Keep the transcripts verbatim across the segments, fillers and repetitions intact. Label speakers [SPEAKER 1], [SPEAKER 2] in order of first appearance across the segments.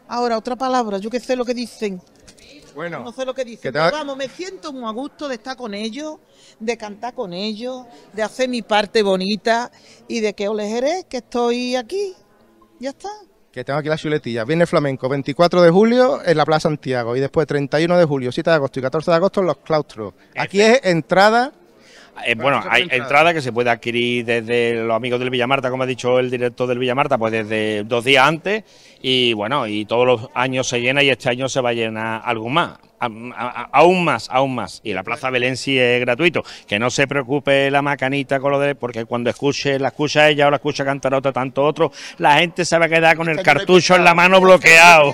[SPEAKER 1] Ahora, otra palabra, yo que sé lo que dicen.
[SPEAKER 2] Bueno,
[SPEAKER 1] No sé lo que dicen,
[SPEAKER 2] que te
[SPEAKER 1] pero
[SPEAKER 2] va-
[SPEAKER 1] vamos, me siento muy a gusto de estar con ellos, de cantar con ellos, de hacer mi parte bonita y de que os les que estoy aquí. Ya está.
[SPEAKER 2] que tengo aquí la chuletilla. Viene flamenco, veinticuatro de julio en la Plaza Santiago y después treinta y uno de julio, siete de agosto y catorce de agosto en los claustros. Aquí es entrada.
[SPEAKER 3] Eh, bueno, hay entrada. entrada que se puede adquirir desde los amigos del Villamarta, como ha dicho el director del Villamarta, pues desde dos días antes, y bueno, y todos los años se llena y este año se va a llenar algo más, a, a, a, aún más, aún más. Y la Plaza Belén sí es gratuito, que no se preocupe la macanita con lo de, porque cuando escuche, la escucha ella o la escucha cantar otra, tanto otro, la gente se va a quedar con el cartucho en la mano bloqueado.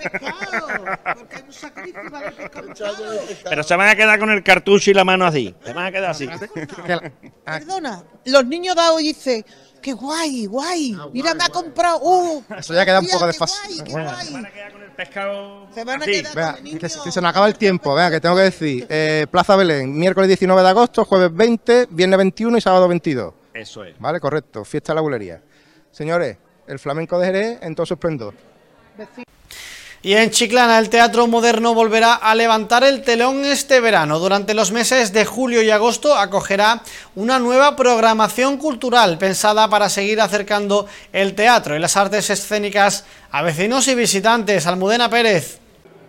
[SPEAKER 3] Pero se van a quedar con el cartucho y la mano así, se van a quedar así.
[SPEAKER 1] Perdona, los niños de hoy dicen, qué guay, guay, ah, mira, guay, me ha comprado, uh,
[SPEAKER 2] eso ya queda un poco de fácil.
[SPEAKER 3] Se van a quedar con el pescado.
[SPEAKER 1] Se van a
[SPEAKER 3] así.
[SPEAKER 1] quedar
[SPEAKER 2] Vea,
[SPEAKER 1] con el niño.
[SPEAKER 2] que, que se nos acaba el tiempo, vea, que tengo que decir. Eh, Plaza Belén, miércoles diecinueve de agosto, jueves veinte, viernes veintiuno y sábado veintidós.
[SPEAKER 3] Eso es.
[SPEAKER 2] Vale, correcto, fiesta de la bulería. Señores, el flamenco de Jerez en todo su esplendor.
[SPEAKER 4] Y en Chiclana el Teatro Moderno volverá a levantar el telón este verano. Durante los meses de julio y agosto acogerá una nueva programación cultural pensada para seguir acercando el teatro y las artes escénicas a vecinos y visitantes. Almudena Pérez.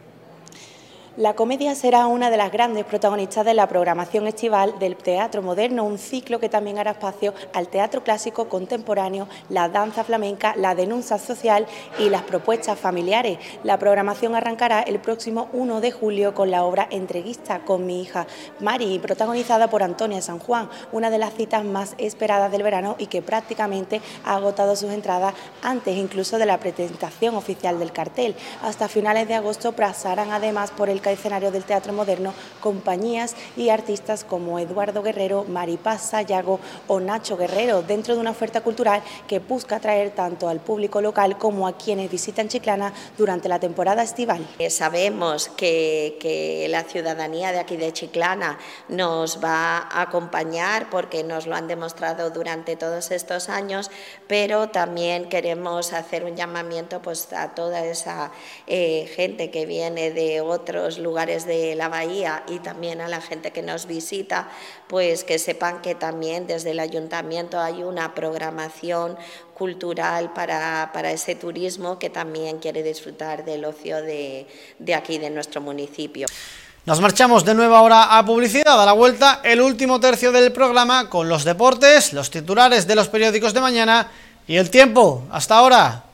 [SPEAKER 5] La comedia será una de las grandes protagonistas de la programación estival del Teatro Moderno, un ciclo que también hará espacio al teatro clásico contemporáneo, la danza flamenca, la denuncia social y las propuestas familiares. La programación arrancará el próximo uno de julio con la obra Entreguista con mi hija Mari, protagonizada por Antonia San Juan, una de las citas más esperadas del verano y que prácticamente ha agotado sus entradas antes incluso de la presentación oficial del cartel. Hasta finales de agosto pasarán además por el escenario del Teatro Moderno compañías y artistas como Eduardo Guerrero, Maripaz Sayago o Nacho Guerrero, dentro de una oferta cultural que busca atraer tanto al público local como a quienes visitan Chiclana durante la temporada estival.
[SPEAKER 6] Sabemos que, que la ciudadanía de aquí de Chiclana nos va a acompañar porque nos lo han demostrado durante todos estos años, pero también queremos hacer un llamamiento pues, a toda esa eh, gente que viene de otros lugares de la bahía y también a la gente que nos visita, pues que sepan que también desde el ayuntamiento hay una programación cultural para, para ese turismo que también quiere disfrutar del ocio de, de aquí, de nuestro municipio.
[SPEAKER 4] Nos marchamos de nuevo ahora a publicidad. A la vuelta, el último tercio del programa con los deportes, los titulares de los periódicos de mañana y el tiempo. Hasta ahora.